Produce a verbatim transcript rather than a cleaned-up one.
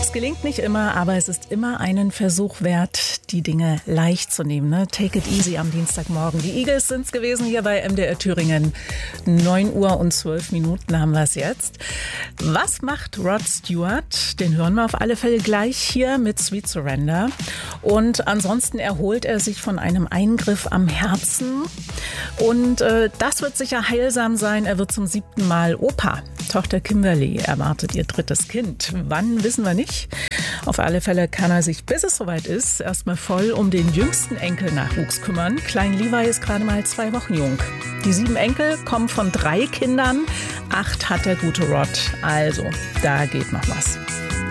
Es gelingt nicht immer, aber es ist immer einen Versuch wert, die Dinge leicht zu nehmen. Ne? Take it easy am Dienstagmorgen. Die Eagles sind es gewesen hier bei M D R Thüringen. neun Uhr und zwölf Minuten haben wir es jetzt. Was macht Rod Stewart? Den hören wir auf alle Fälle gleich hier mit Sweet Surrender. Und ansonsten erholt er sich von einem Eingriff am Herzen. Und äh, das wird sicher heilsam sein. Er wird zum siebten Mal Opa. Tochter Kimberly erwartet ihr drittes Kind. Wann, wissen wir nicht. Auf alle Fälle kann er sich, bis es soweit ist, erstmal voll um den jüngsten Enkelnachwuchs kümmern. Klein Levi ist gerade mal zwei Wochen jung. Die sieben Enkel kommen von drei Kindern. Acht hat der gute Rod. Also, da geht noch was.